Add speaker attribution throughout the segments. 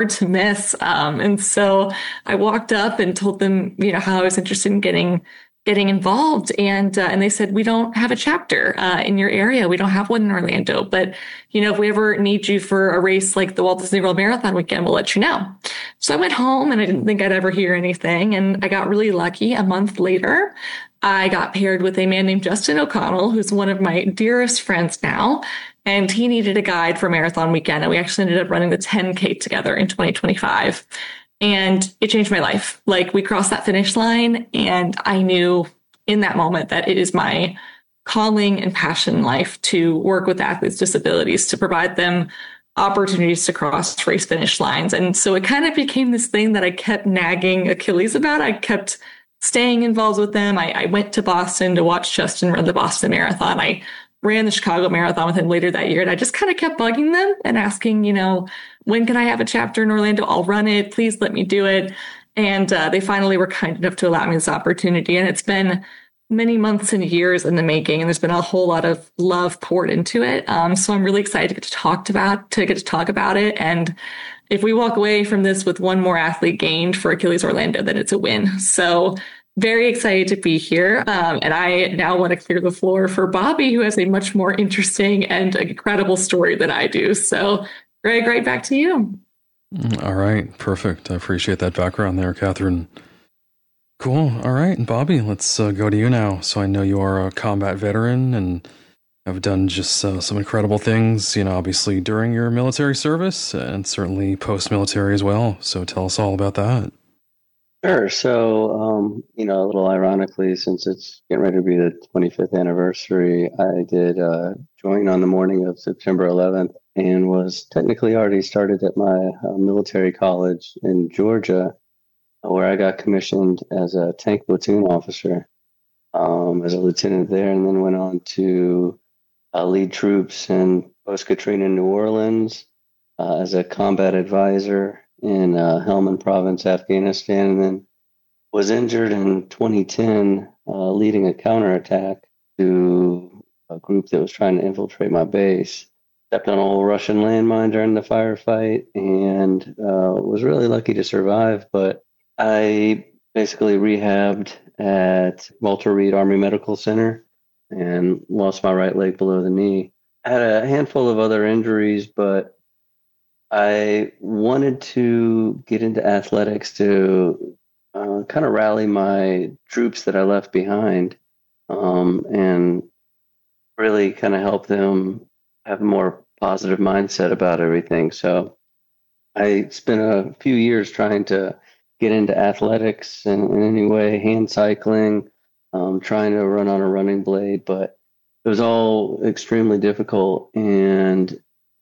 Speaker 1: to miss. And so I walked up and told them, how I was interested in getting involved, and they said, we don't have a chapter in your area. We don't have one in Orlando, but if we ever need you for a race like the Walt Disney World Marathon weekend, we'll let you know. So I went home and I didn't think I'd ever hear anything, and I got really lucky. A month later, I got paired with a man named Justin O'Connell, who's one of my dearest friends now. And he needed a guide for marathon weekend. And we actually ended up running the 10K together in 2025. And it changed my life. Like, we crossed that finish line, and I knew in that moment that it is my calling and passion in life to work with athletes with disabilities, to provide them opportunities to cross race finish lines. And so it kind of became this thing that I kept nagging Achilles about. I kept staying involved with them. I went to Boston to watch Justin run the Boston Marathon. I ran the Chicago Marathon with him later that year. And I just kind of kept bugging them and asking, when can I have a chapter in Orlando? I'll run it. Please let me do it. And they finally were kind enough to allow me this opportunity. And it's been many months and years in the making, and there's been a whole lot of love poured into it. So I'm really excited to get to talk about it. And if we walk away from this with one more athlete gained for Achilles Orlando, then it's a win. So very excited to be here. And I now want to clear the floor for Bobby, who has a much more interesting and incredible story than I do. So Greg, right back to you.
Speaker 2: All right. Perfect. I appreciate that background there, Catherine. Cool. All right. Bobby, let's go to you now. So I know you are a combat veteran and have done just some incredible things, obviously during your military service and certainly post-military as well. So tell us all about that.
Speaker 3: Sure. So, a little ironically, since it's getting ready to be the 25th anniversary, I did join on the morning of September 11th and was technically already started at my military college in Georgia, where I got commissioned as a tank platoon officer, as a lieutenant there, and then went on to lead troops in post-Katrina New Orleans as a combat advisor in Helmand Province, Afghanistan, and then was injured in 2010 leading a counterattack to a group that was trying to infiltrate my base. Stepped on a whole Russian landmine during the firefight and was really lucky to survive, but I basically rehabbed at Walter Reed Army Medical Center and lost my right leg below the knee. I had a handful of other injuries, but I wanted to get into athletics to kind of rally my troops that I left behind, and really kind of help them have a more positive mindset about everything. So I spent a few years trying to get into athletics in any way, hand cycling, trying to run on a running blade, but it was all extremely difficult. And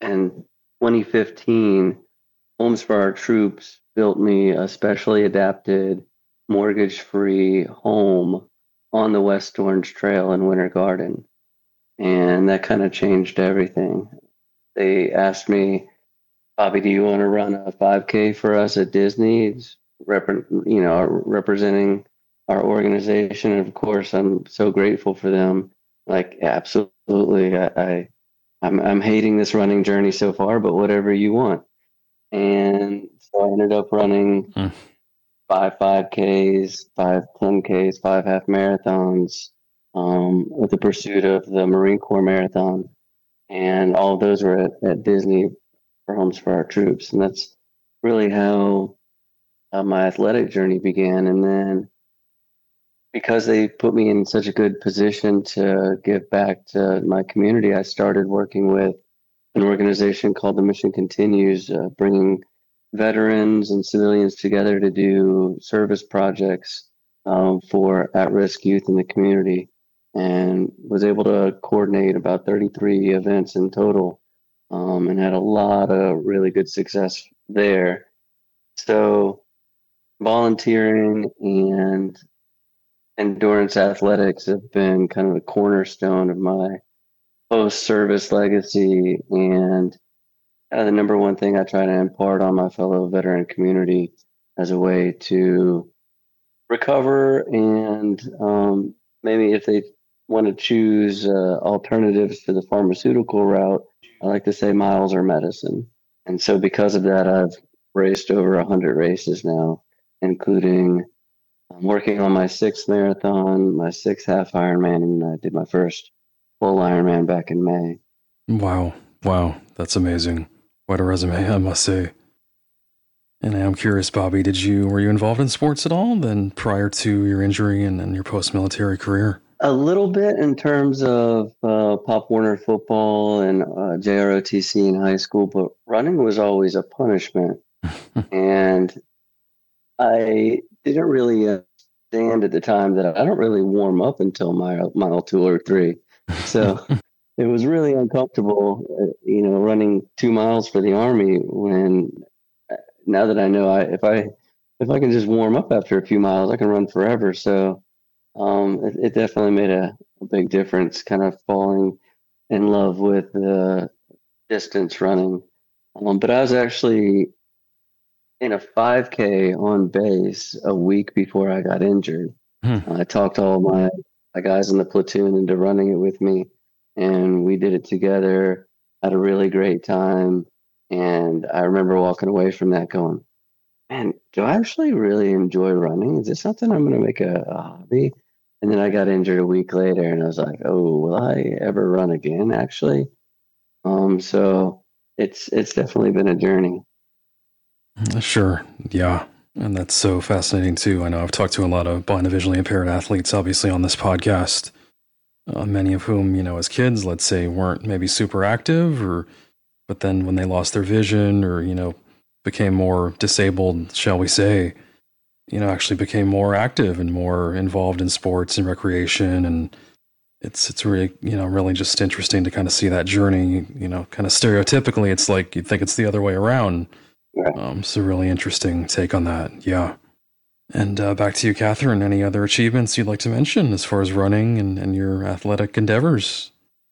Speaker 3: 2015, Homes for Our Troops built me a specially adapted, mortgage-free home on the West Orange Trail in Winter Garden. And that kind of changed everything. They asked me, Bobby, do you want to run a 5K for us at Disney? It's representing our organization. And of course, I'm so grateful for them. Like, absolutely. I'm hating this running journey so far, but whatever you want. And so I ended up running 5 5Ks, 5 10Ks, 5 half marathons, with the pursuit of the Marine Corps Marathon. And all of those were at Disney for Homes for Our Troops. And that's really how my athletic journey began. And then because they put me in such a good position to give back to my community, I started working with an organization called The Mission Continues, bringing veterans and civilians together to do service projects for at-risk youth in the community, and was able to coordinate about 33 events in total, and had a lot of really good success there. So volunteering and endurance athletics have been kind of the cornerstone of my post-service legacy, and the number one thing I try to impart on my fellow veteran community as a way to recover, and maybe if they want to choose alternatives to the pharmaceutical route, I like to say miles are medicine. And so because of that, I've raced over 100 races now, including working on my sixth marathon, my sixth half Ironman, and I did my first full Ironman back in May.
Speaker 2: Wow. Wow. That's amazing. What a resume, I must say. And I'm curious, Bobby, were you involved in sports at all then prior to your injury and your post-military career?
Speaker 3: A little bit in terms of Pop Warner football and JROTC in high school, but running was always a punishment. And I didn't really understand at the time that I don't really warm up until mile 2 or 3. So it was really uncomfortable, running 2 miles for the Army when now that I know if I can just warm up after a few miles, I can run forever. So it definitely made a big difference, kind of falling in love with the distance running. But I was actually in a 5K on base a week before I got injured. I talked all my guys in the platoon into running it with me, and we did it together. Had a really great time. And I remember walking away from that going, man, do I actually really enjoy running? Is this something I'm going to make a hobby? And then I got injured a week later, and I was like, oh, will I ever run again, actually? So it's definitely been a journey.
Speaker 2: Sure. Yeah. And that's so fascinating, too. I know I've talked to a lot of blind and visually impaired athletes, obviously, on this podcast, many of whom, as kids, let's say, weren't maybe super active but then when they lost their vision or, became more disabled, shall we say, actually became more active and more involved in sports and recreation. And it's really, really just interesting to kind of see that journey, kind of stereotypically, it's like you'd think it's the other way around.
Speaker 3: Right.
Speaker 2: So really interesting take on that. Yeah. And back to you, Catherine, any other achievements you'd like to mention as far as running and your athletic endeavors?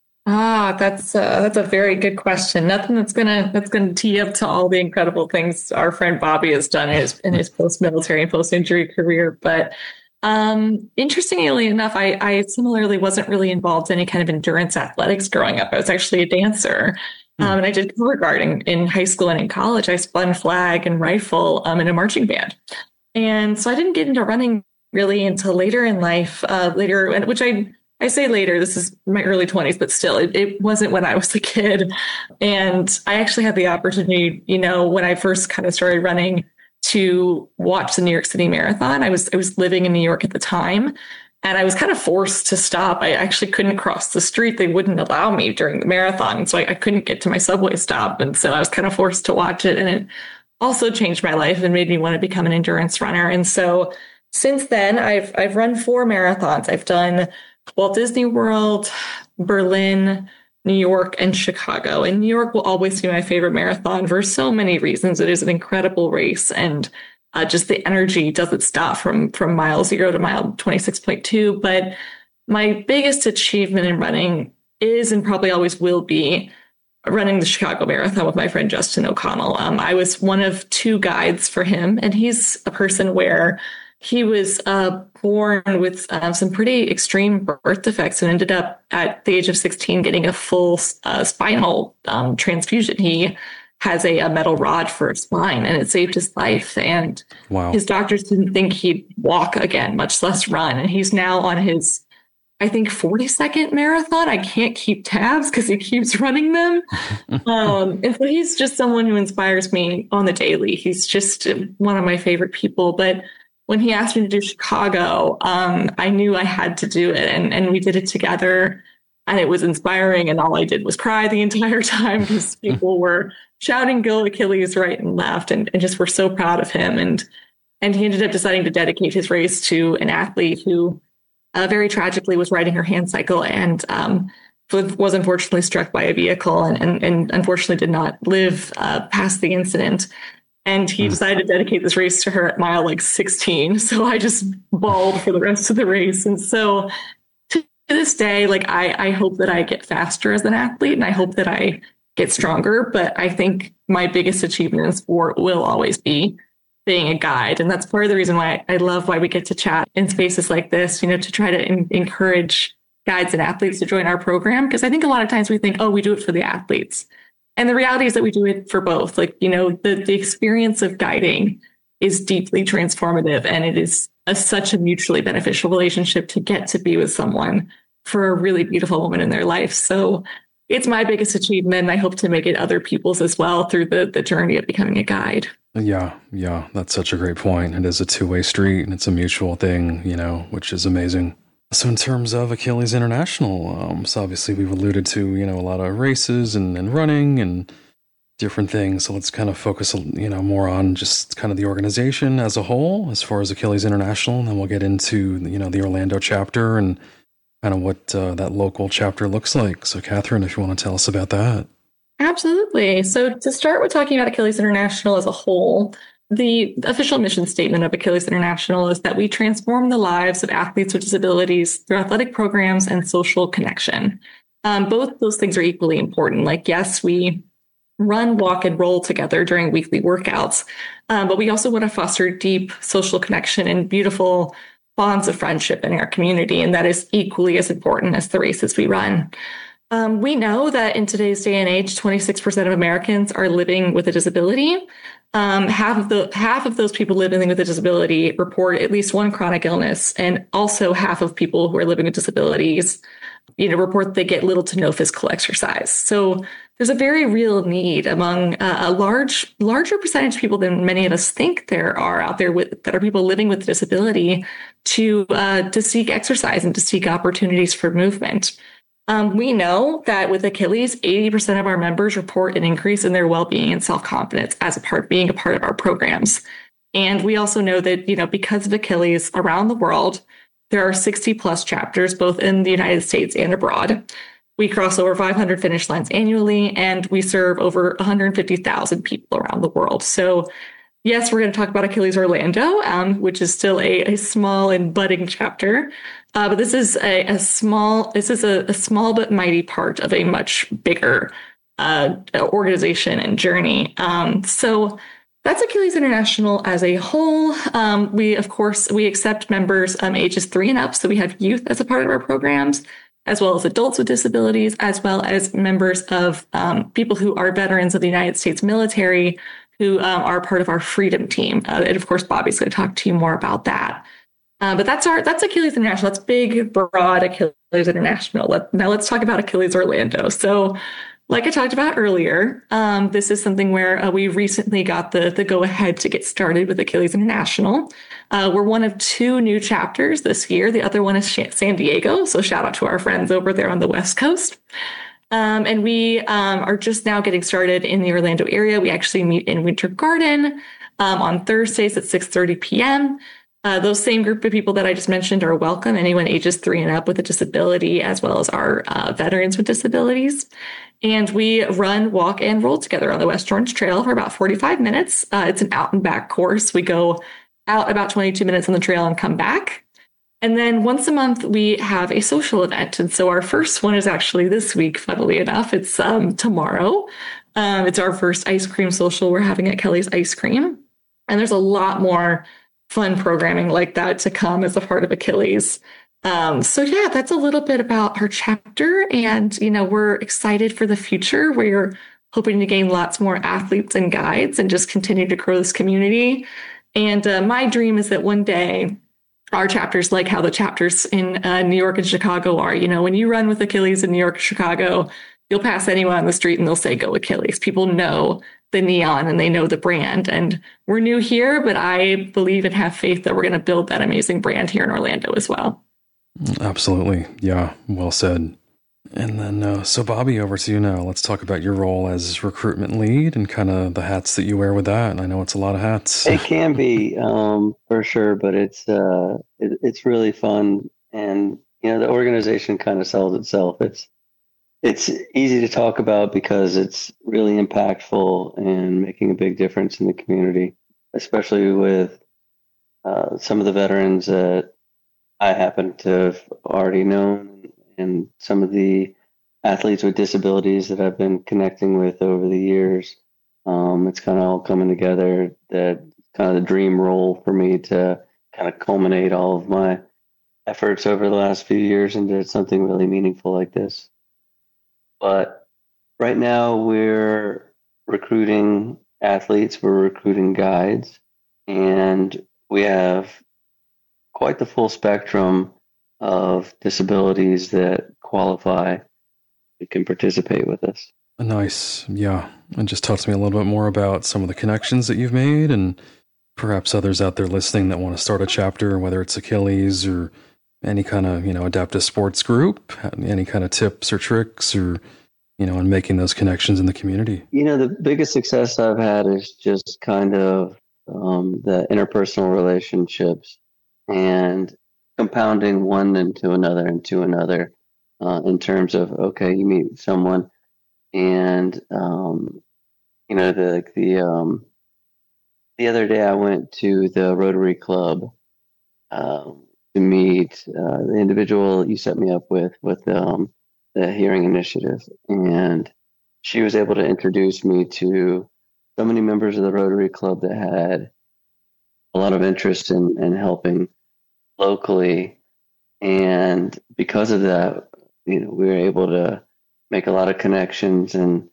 Speaker 1: That's a very good question. Nothing that's gonna tee up to all the incredible things our friend Bobby has done in his post-military and post-injury career. But interestingly enough, I similarly wasn't really involved in any kind of endurance athletics growing up. I was actually a dancer. And I did cover guarding in high school and in college. I spun flag and rifle in a marching band. And so I didn't get into running really until later in life, which I say later, this is my early 20s, but still, it wasn't when I was a kid. And I actually had the opportunity, when I first kind of started running, to watch the New York City Marathon. I was living in New York at the time, and I was kind of forced to stop. I actually couldn't cross the street. They wouldn't allow me during the marathon. So I couldn't get to my subway stop. And so I was kind of forced to watch it. And it also changed my life and made me want to become an endurance runner. And so since then, I've run 4 marathons. I've done Walt Disney World, Berlin, New York, and Chicago. And New York will always be my favorite marathon for so many reasons. It is an incredible race, and just the energy doesn't stop from mile 0 to mile 26.2. But my biggest achievement in running is, and probably always will be, running the Chicago Marathon with my friend Justin O'Connell. I was one of 2 guides for him, and he's a person where he was born with some pretty extreme birth defects and ended up at the age of 16 getting a full spinal transfusion. He has a metal rod for a spine, and it saved his life. And
Speaker 2: wow.
Speaker 1: His doctors didn't think he'd walk again, much less run. And he's now on his, I think, 42nd marathon. I can't keep tabs because he keeps running them. And so he's just someone who inspires me on the daily. He's just one of my favorite people. But when he asked me to do Chicago, I knew I had to do it. And we did it together. And it was inspiring. And all I did was cry the entire time because people were shouting "Go Achilles" right and left, and just were so proud of him. And he ended up deciding to dedicate his race to an athlete who very tragically was riding her hand cycle and was unfortunately struck by a vehicle and unfortunately did not live past the incident. And he decided to dedicate this race to her at mile 16. So I just bawled for the rest of the race. And so to this day, I hope that I get faster as an athlete, and I hope that I get stronger. But I think my biggest achievement in sport will always be being a guide. And that's part of the reason why I love why we get to chat in spaces like this, to try to encourage guides and athletes to join our program. Because I think a lot of times we think, oh, we do it for the athletes. And the reality is that we do it for both. Like, the experience of guiding is deeply transformative, and it is such a mutually beneficial relationship to get to be with someone for a really beautiful moment in their life. So it's my biggest achievement. I hope to make it other people's as well through the journey of becoming a guide.
Speaker 2: Yeah, that's such a great point. It is a two-way street and it's a mutual thing, which is amazing. So in terms of Achilles International, so obviously we've alluded to, a lot of races and running and different things. So let's kind of focus, more on just kind of the organization as a whole, as far as Achilles International, and then we'll get into, the Orlando chapter and kind of what that local chapter looks like. So Catherine, if you want to tell us about that.
Speaker 1: Absolutely. So to start with talking about Achilles International as a whole, the official mission statement of Achilles International is that we transform the lives of athletes with disabilities through athletic programs and social connection. Both those things are equally important. Like, yes, we run, walk, and roll together during weekly workouts, but we also want to foster deep social connection and beautiful bonds of friendship in our community. And that is equally as important as the races we run. We know that in today's day and age, 26% of Americans are living with a disability. Half of those people living with a disability report at least one chronic illness, and also half of people who are living with disabilities, report they get little to no physical exercise. So there's a very real need among a larger percentage of people than many of us think there are out there that are people living with a disability to seek exercise and to seek opportunities for movement. We know that with Achilles, 80% of our members report an increase in their well-being and self-confidence as being a part of our programs. And we also know that, because of Achilles around the world, there are 60 plus chapters, both in the United States and abroad. We cross over 500 finish lines annually, and we serve over 150,000 people around the world. So yes, we're going to talk about Achilles Orlando, which is still a small and budding chapter. But this is a small but mighty part of a much bigger organization and journey. So that's Achilles International as a whole. We accept members ages 3 and up. So we have youth as a part of our programs, as well as adults with disabilities, as well as members of people who are veterans of the United States military, who are part of our freedom team. And of course, Bobby's going to talk to you more about that. But that's Achilles International. That's big, broad Achilles International. Now let's talk about Achilles Orlando. So like I talked about earlier, this is something where we recently got the go-ahead to get started with Achilles International. We're one of 2 new chapters this year. The other one is San Diego. So shout out to our friends over there on the West Coast. And we are just now getting started in the Orlando area. We actually meet in Winter Garden on Thursdays at 6:30 p.m. Those same group of people that I just mentioned are welcome. Anyone ages 3 and up with a disability, as well as our veterans with disabilities. And we run, walk, and roll together on the West Orange Trail for about 45 minutes. It's an out and back course. We go out about 22 minutes on the trail and come back. And then once a month, we have a social event. And so our first one is actually this week, funnily enough. It's tomorrow. It's our first ice cream social we're having at Kelly's Ice Cream. And there's a lot more fun programming like that to come as a part of Achilles. So yeah, that's a little bit about our chapter. And, we're excited for the future. We're hoping to gain lots more athletes and guides and just continue to grow this community. And my dream is that one day our chapters, like how the chapters in New York and Chicago are, when you run with Achilles in New York, Chicago, you'll pass anyone on the street and they'll say, "Go Achilles." People know the neon and they know the brand. And we're new here, but I believe and have faith that we're going to build that amazing brand here in Orlando as well.
Speaker 2: Absolutely. Yeah. Well said. And then, so Bobby, over to you now. Let's talk about your role as recruitment lead and kind of the hats that you wear with that. And I know it's a lot of hats.
Speaker 3: It can be, for sure, but it's really fun. And, the organization kind of sells itself. It's easy to talk about because it's really impactful and making a big difference in the community, especially with some of the veterans that I happen to have already known and some of the athletes with disabilities that I've been connecting with over the years. It's kind of all coming together, that kind of the dream role for me to kind of culminate all of my efforts over the last few years into something really meaningful like this. But Right now, we're recruiting athletes, we're recruiting guides, and we have quite the full spectrum of disabilities that qualify and can participate with us.
Speaker 2: Nice. Yeah. And just talk to me a little bit more about some of the connections that you've made and perhaps others out there listening that want to start a chapter, whether it's Achilles or any kind of, adaptive sports group, any kind of tips or tricks or, in making those connections in the community.
Speaker 3: The biggest success I've had is just kind of the interpersonal relationships and compounding one into another in terms of, okay, you meet someone and, the other day I went to the Rotary Club to meet the individual you set me up with the Hearing Initiative, and she was able to introduce me to so many members of the Rotary Club that had a lot of interest in helping locally, and because of that, we were able to make a lot of connections. And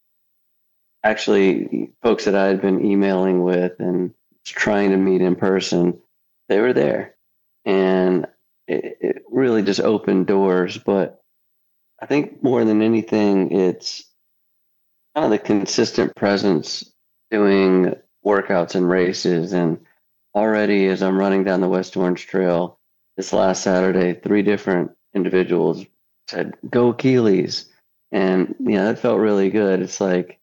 Speaker 3: actually, folks that I had been emailing with and trying to meet in person, they were there, and it really just opened doors. But I think more than anything, it's kind of the consistent presence doing workouts and races. And already, as I'm running down the West Orange Trail this last Saturday, 3 different individuals said, "Go Achilles." And, that felt really good. It's like,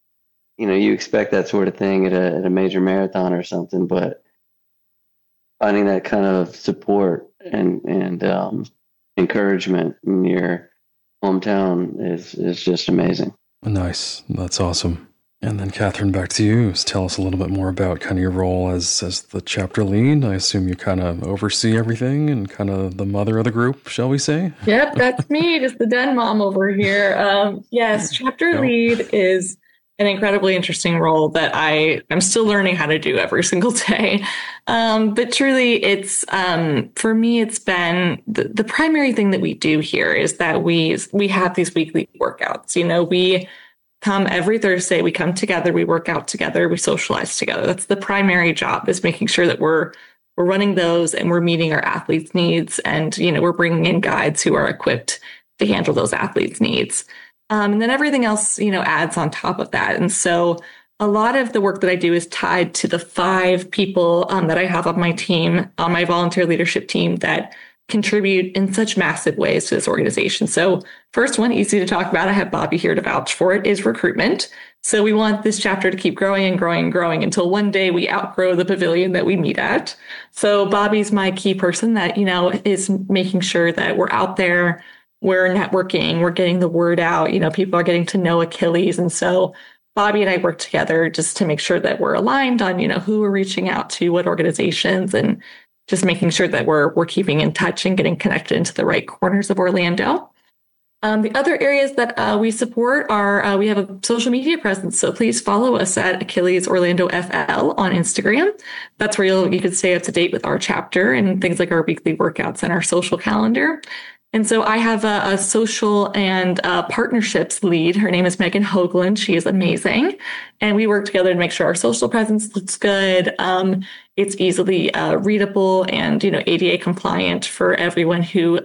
Speaker 3: you expect that sort of thing at a major marathon or something, but finding that kind of support and encouragement in your hometown is just amazing.
Speaker 2: Nice. That's awesome. And then Catherine, back to you. Tell us a little bit more about kind of your role as the chapter lead. I assume you kind of oversee everything and kind of the mother of the group, shall we say?
Speaker 1: Yep, that's me, just the den mom over here. Yes, chapter lead is an incredibly interesting role that I'm still learning how to do every single day. But truly, it's for me, it's been the primary thing that we do here is that we have these weekly workouts. We come every Thursday, we come together, we work out together, we socialize together. That's the primary job, is making sure that we're running those and we're meeting our athletes' needs, and we're bringing in guides who are equipped to handle those athletes' needs. And then everything else, adds on top of that. And so a lot of the work that I do is tied to the 5 people that I have on my team, on my volunteer leadership team, that contribute in such massive ways to this organization. So first one, easy to talk about, I have Bobby here to vouch for it, is recruitment. So we want this chapter to keep growing and growing and growing until one day we outgrow the pavilion that we meet at. So Bobby's my key person that, is making sure that we're out there, we're networking, we're getting the word out, people are getting to know Achilles. And so Bobby and I work together just to make sure that we're aligned on, who we're reaching out to, what organizations, and just making sure that we're keeping in touch and getting connected into the right corners of Orlando. The other areas that we support are we have a social media presence. So please follow us at Achilles Orlando FL on Instagram. That's where you can stay up to date with our chapter and things like our weekly workouts and our social calendar. And so I have a social and partnerships lead. Her name is Megan Hoagland. She is amazing. And we work together to make sure our social presence looks good. It's easily readable and, ADA compliant for everyone who,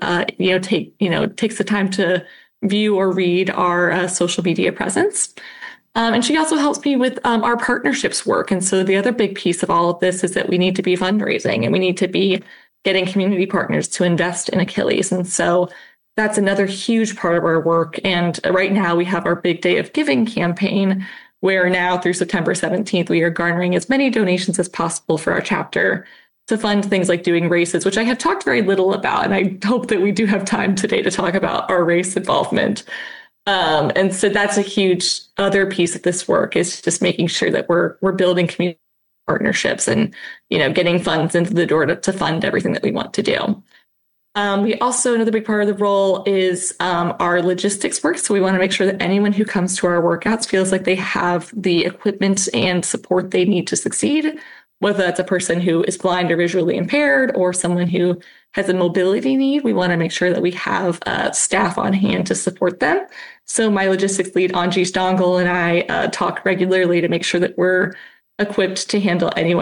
Speaker 1: takes the time to view or read our social media presence. And she also helps me with our partnerships work. And so the other big piece of all of this is that we need to be fundraising and we need to be getting community partners to invest in Achilles. And so that's another huge part of our work. And right now we have our Big Day of Giving campaign, where now through September 17th, we are garnering as many donations as possible for our chapter to fund things like doing races, which I have talked very little about. And I hope that we do have time today to talk about our race involvement. And so that's a huge other piece of this work, is just making sure that we're building community partnerships and, getting funds into the door to fund everything that we want to do. We also, another big part of the role is our logistics work. So we want to make sure that anyone who comes to our workouts feels like they have the equipment and support they need to succeed, whether that's a person who is blind or visually impaired or someone who has a mobility need. We want to make sure that we have staff on hand to support them. So my logistics lead, Anji Stongel, and I talk regularly to make sure that we're equipped to handle anyone